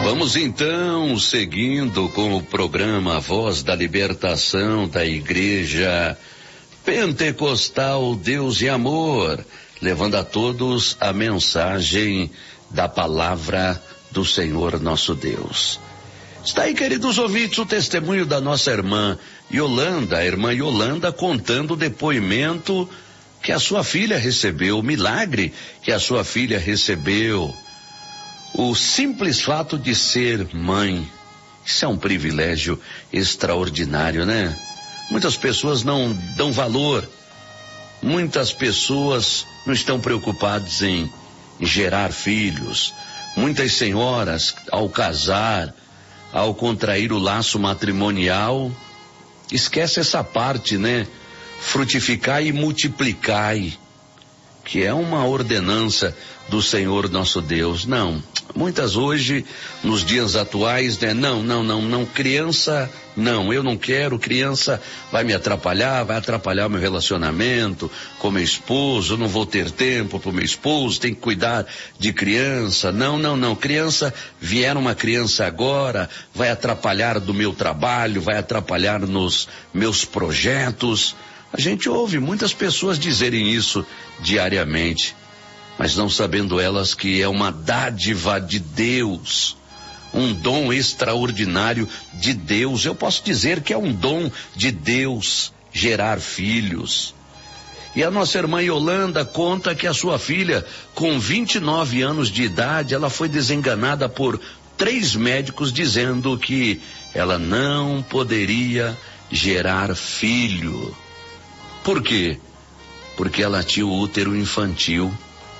Vamos então seguindo com o programa Voz da Libertação da Igreja Pentecostal Deus e Amor, levando a todos a mensagem da palavra do Senhor nosso Deus. Está aí, queridos ouvintes, o testemunho da nossa irmã Yolanda, contando o depoimento que a sua filha recebeu, o milagre que a sua filha recebeu. O simples fato de ser mãe, isso é um privilégio extraordinário, né? Muitas pessoas não dão valor, muitas pessoas não estão preocupadas em gerar filhos. Muitas senhoras, ao casar, ao contrair o laço matrimonial, esquece essa parte, né? Frutificai e multiplicai, que é uma ordenança do Senhor nosso Deus. Não, muitas hoje, nos dias atuais, né? Não, criança, não, eu não quero, criança vai me atrapalhar, vai atrapalhar meu relacionamento com meu esposo, eu não vou ter tempo para o meu esposo, tem que cuidar de criança. Não, criança, vier uma criança agora, vai atrapalhar do meu trabalho, vai atrapalhar nos meus projetos. A gente ouve muitas pessoas dizerem isso diariamente, mas não sabendo elas que é uma dádiva de Deus, um dom extraordinário de Deus. Eu posso dizer que é um dom de Deus gerar filhos. E a nossa irmã Yolanda conta que a sua filha, com 29 anos de idade, ela foi desenganada por 3 médicos dizendo que ela não poderia gerar filho. Por quê? Porque ela tinha o útero infantil.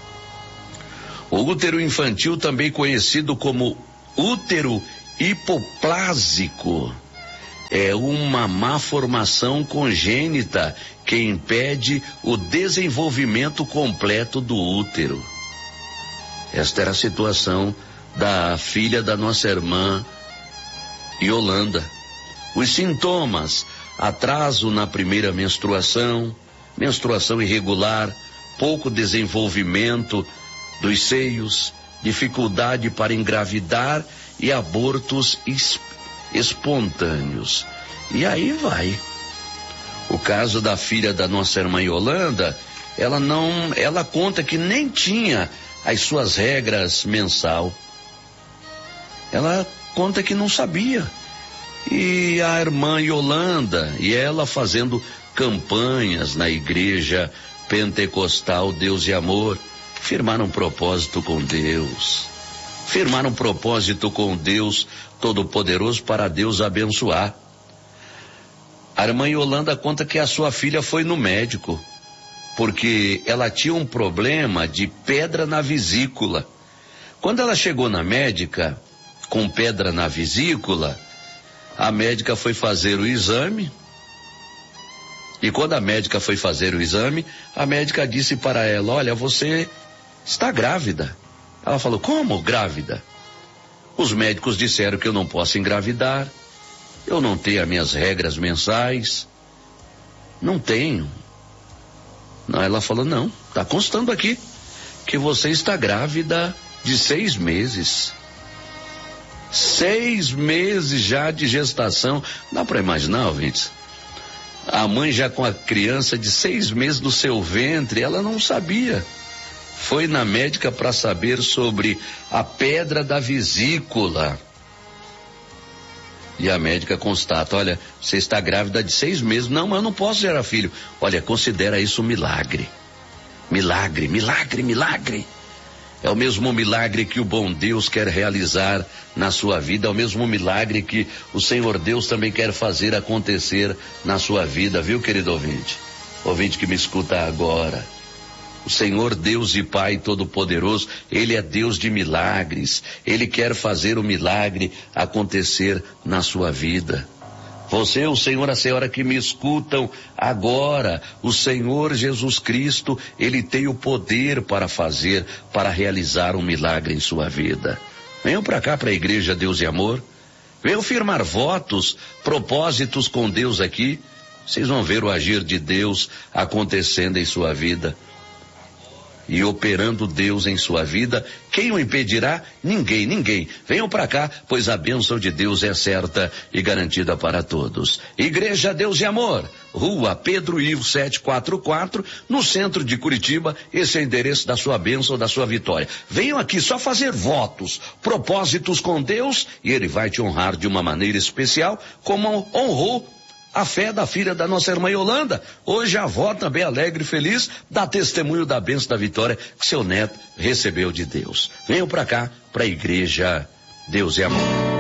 O útero infantil, também conhecido como útero hipoplásico, é uma má formação congênita que impede o desenvolvimento completo do útero. Esta era a situação da filha da nossa irmã Yolanda. Os sintomas: atraso na primeira menstruação, menstruação irregular, pouco desenvolvimento dos seios, dificuldade para engravidar e abortos espontâneos. E aí vai. O caso da filha da nossa irmã Yolanda, ela conta que nem tinha as suas regras mensal. Ela conta que não sabia. E a irmã Yolanda e ela fazendo campanhas na igreja pentecostal Deus e Amor, firmaram um propósito com Deus. Firmaram um propósito com Deus Todo-Poderoso para Deus abençoar. A irmã Yolanda conta que a sua filha foi no médico, porque ela tinha um problema de pedra na vesícula. Quando ela chegou na médica com pedra na vesícula, a médica foi fazer o exame. E quando a médica foi fazer o exame, a médica disse para ela: olha, você está grávida. Ela falou: como grávida? Os médicos disseram que eu não posso engravidar, eu não tenho as minhas regras mensais. Não tenho. Não, ela falou: não, está constando aqui que você está grávida de 6 meses. 6 meses já de gestação. Dá para imaginar, ouvintes? A mãe já com a criança de 6 meses no seu ventre, ela não sabia. Foi na médica para saber sobre a pedra da vesícula. E a médica constata: olha, você está grávida de 6 meses. Não, mas eu não posso gerar filho. Olha, considera isso um milagre. Milagre. É o mesmo milagre que o bom Deus quer realizar na sua vida, é o mesmo milagre que o Senhor Deus também quer fazer acontecer na sua vida, viu, querido ouvinte? Ouvinte que me escuta agora. O Senhor Deus e Pai Todo-Poderoso, Ele é Deus de milagres. Ele quer fazer o milagre acontecer na sua vida. Você, o Senhor, a senhora que me escutam agora, o Senhor Jesus Cristo, Ele tem o poder para realizar um milagre em sua vida. Venham para cá, para a Igreja Deus e Amor. Venham firmar votos, propósitos com Deus aqui. Vocês vão ver o agir de Deus acontecendo em sua vida. e operando Deus em sua vida. Quem o impedirá? Ninguém, ninguém. Venham para cá, pois a bênção de Deus é certa e garantida para todos. Igreja Deus e Amor, Rua Pedro Ivo 744, no centro de Curitiba. Esse é o endereço da sua bênção, da sua vitória. Venham aqui só fazer votos, propósitos com Deus, e Ele vai te honrar de uma maneira especial, como honrou a fé da filha da nossa irmã Yolanda. Hoje a avó também alegre e feliz dá testemunho da bênção da vitória que seu neto recebeu de Deus. Venham para cá, para a Igreja Deus e Amor.